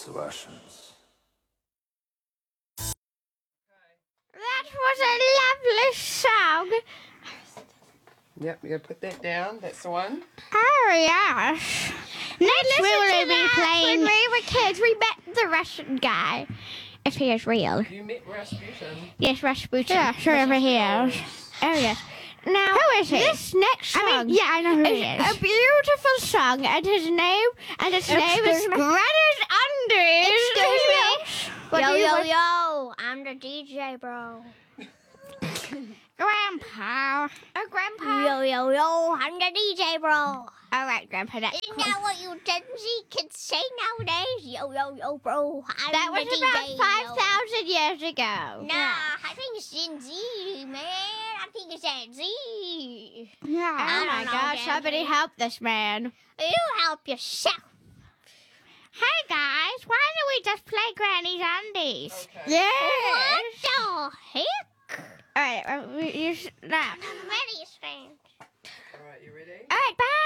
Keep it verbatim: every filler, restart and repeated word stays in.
the Russians. That was a lovely song. Yep, you gotta put that down. That's the one. Oh, yes. Next we will be playing... When we were kids, we met the Russian guy. If he is real. You met Rasputin. Yes, Rasputin. Yeah, sure, if he is. Oh, yes. Now, who is he? This next song, I mean, yeah, I know who he is. A beautiful song, and his name, and his Excuse name is Granite Undies. Excuse me. What yo, do you yo, want? yo! I'm the D J, bro. Grandpa. Oh, Grandpa. Yo, yo, yo! I'm the D J, bro. All right, Grandpa. That's Isn't that what you Gen Z kids say nowadays? Yo, yo, yo, bro. I'm That was the about D J, five thousand years ago. Nah, yeah. I think it's Gen Z, man. I think it's Gen Z. Yeah. I Oh, my know, gosh. Gen Somebody Z. help this man. You help yourself. Hey, guys. Why don't we just play Granny's Undies? Okay. Yes. What the heck? All right. Uh, you should, now. I'm ready, friend. All right, you ready? All right, bye.